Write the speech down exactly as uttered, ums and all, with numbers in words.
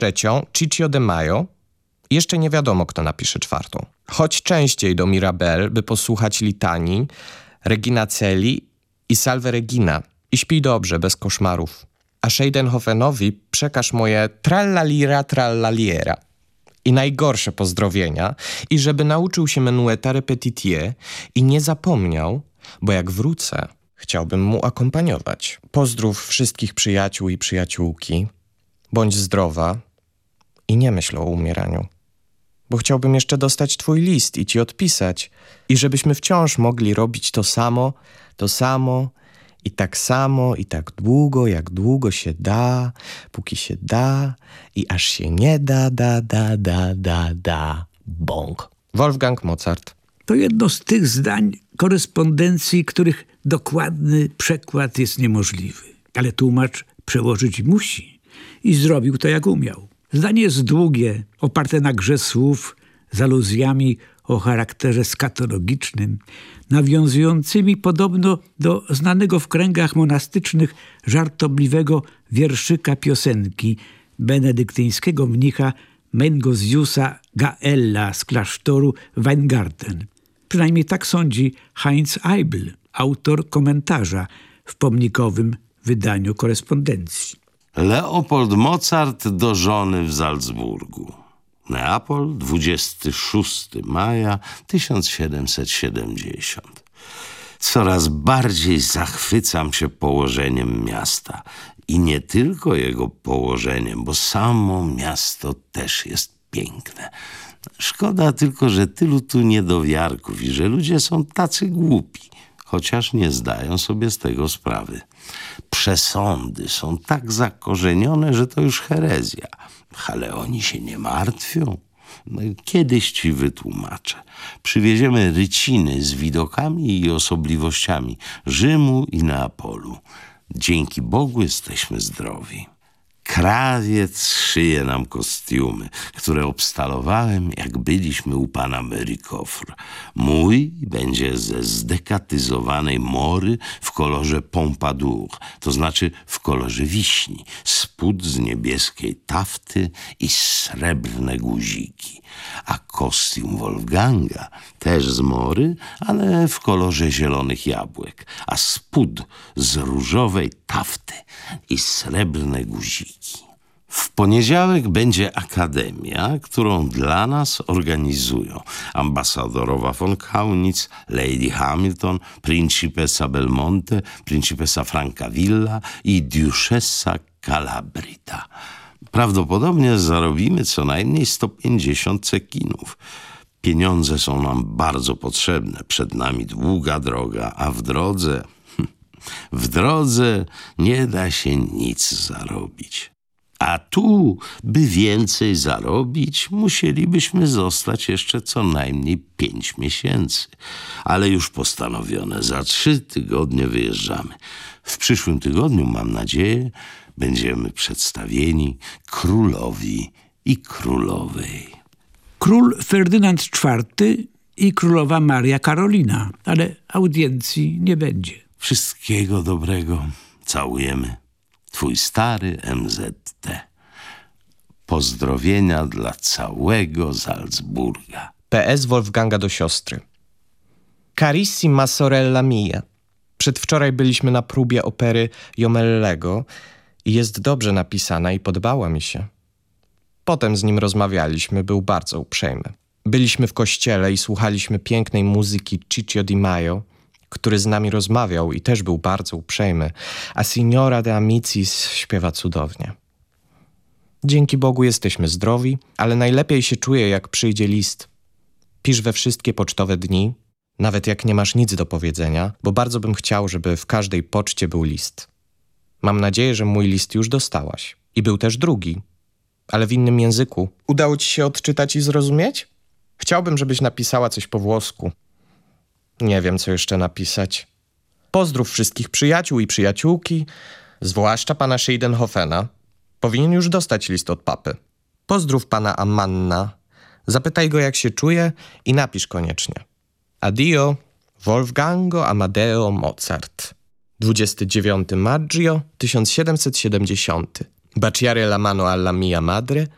trzecią Ciccio de Majo. Jeszcze nie wiadomo, kto napisze czwartą. Chodź częściej do Mirabel, by posłuchać litanii, Regina Coeli i Salve Regina. I śpij dobrze, bez koszmarów. A Scheidenhofenowi przekaż moje trallalira trallaliera i najgorsze pozdrowienia i żeby nauczył się menueta repetitie i nie zapomniał, bo jak wrócę, chciałbym mu akompaniować. Pozdrów wszystkich przyjaciół i przyjaciółki. Bądź zdrowa i nie myśl o umieraniu. Bo chciałbym jeszcze dostać twój list i ci odpisać i żebyśmy wciąż mogli robić to samo, to samo i tak samo i tak długo, jak długo się da, póki się da i aż się nie da, da, da, da, da, da, bąk. Wolfgang Mozart. To jedno z tych zdań korespondencji, których dokładny przekład jest niemożliwy. Ale tłumacz przełożyć musi i zrobił to jak umiał. Zdanie jest długie, oparte na grze słów z aluzjami o charakterze skatologicznym, nawiązującymi podobno do znanego w kręgach monastycznych żartobliwego wierszyka piosenki benedyktyńskiego mnicha Mengosiusa Gaella z klasztoru Weingarten. Przynajmniej tak sądzi Heinz Eibl, autor komentarza w pomnikowym wydaniu korespondencji. Leopold Mozart do żony w Salzburgu. Neapol, dwudziestego szóstego maja tysiąc siedemset siedemdziesiąt. Coraz bardziej zachwycam się położeniem miasta. I nie tylko jego położeniem, bo samo miasto też jest piękne. Szkoda tylko, że tylu tu niedowiarków i że ludzie są tacy głupi, chociaż nie zdają sobie z tego sprawy. Przesądy są tak zakorzenione, że to już herezja. Ale oni się nie martwią. No, kiedyś ci wytłumaczę. Przywieziemy ryciny z widokami i osobliwościami Rzymu i Neapolu. Dzięki Bogu jesteśmy zdrowi. Krawiec szyje nam kostiumy, które obstalowałem, jak byliśmy u pana Merikofr. Mój będzie ze zdekatyzowanej mory w kolorze pompadour, to znaczy w kolorze wiśni, spód z niebieskiej tafty i srebrne guziki. A kostium Wolfganga też z mory, ale w kolorze zielonych jabłek, a spód z różowej tafty i srebrne guziki. W poniedziałek będzie akademia, którą dla nas organizują ambasadorowa von Kaunitz, Lady Hamilton, principessa Belmonte, principessa Francavilla i duchessa Calabrita. Prawdopodobnie zarobimy co najmniej sto pięćdziesiąt cekinów. Pieniądze są nam bardzo potrzebne. Przed nami długa droga, a w drodze... W drodze nie da się nic zarobić. A tu, by więcej zarobić, musielibyśmy zostać jeszcze co najmniej pięć miesięcy. Ale już postanowione, za trzy tygodnie wyjeżdżamy. W przyszłym tygodniu, mam nadzieję, będziemy przedstawieni królowi i królowej. Król Ferdynand czwarty i królowa Maria Karolina, ale audiencji nie będzie. Wszystkiego dobrego. Całujemy. Twój stary M Z T. Pozdrowienia dla całego Salzburga. P S Wolfganga do siostry. Carissima sorella mia. Przedwczoraj byliśmy na próbie opery Jomellego i jest dobrze napisana i podobała mi się. Potem z nim rozmawialiśmy, był bardzo uprzejmy. Byliśmy w kościele i słuchaliśmy pięknej muzyki Ciccio di Majo, który z nami rozmawiał i też był bardzo uprzejmy, a Signora de Amicis śpiewa cudownie. Dzięki Bogu jesteśmy zdrowi, ale najlepiej się czuję, jak przyjdzie list. Pisz we wszystkie pocztowe dni, nawet jak nie masz nic do powiedzenia, bo bardzo bym chciał, żeby w każdej poczcie był list. Mam nadzieję, że mój list już dostałaś. I był też drugi, ale w innym języku. Udało ci się odczytać i zrozumieć? Chciałbym, żebyś napisała coś po włosku. Nie wiem, co jeszcze napisać. Pozdrów wszystkich przyjaciół i przyjaciółki, zwłaszcza pana Scheidenhofena. Powinien już dostać list od papy. Pozdrów pana Amanna, zapytaj go, jak się czuje i napisz koniecznie. Addio, Wolfgango Amadeo Mozart. dwudziestego dziewiątego maggio tysiąc siedemset siedemdziesiąt. Baciare la mano alla mia madre,